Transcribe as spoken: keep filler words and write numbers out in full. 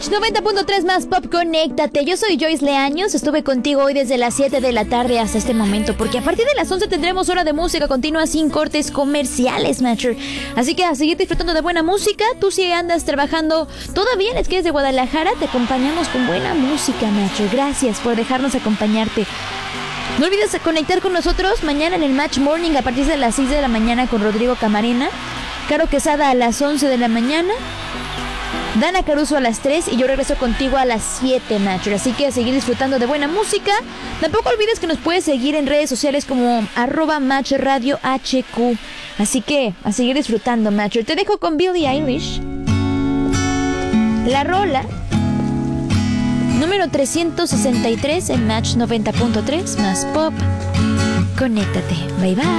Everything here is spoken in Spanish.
Match noventa punto tres más Pop, conéctate. Yo soy Joyce Leaños. Estuve contigo hoy desde las siete de la tarde hasta este momento, porque a partir de las once tendremos hora de música continua sin cortes comerciales, Matcher. Así que a seguir disfrutando de buena música. Tú si andas trabajando todavía en las calles de Guadalajara, te acompañamos con buena música, Matcher. Gracias por dejarnos acompañarte. No olvides conectar con nosotros mañana en el Match Morning a partir de las seis de la mañana con Rodrigo Camarena, Caro Quesada a las once de la mañana, Dana Caruso a las tres y yo regreso contigo a las siete, Matcher. Así que a seguir disfrutando de buena música. Tampoco olvides que nos puedes seguir en redes sociales como arroba Match Radio H Q. Así que a seguir disfrutando, Matcher. Te dejo con Billie Eilish, la rola número trescientos sesenta y tres en Match noventa punto tres más Pop. Conéctate. Bye bye.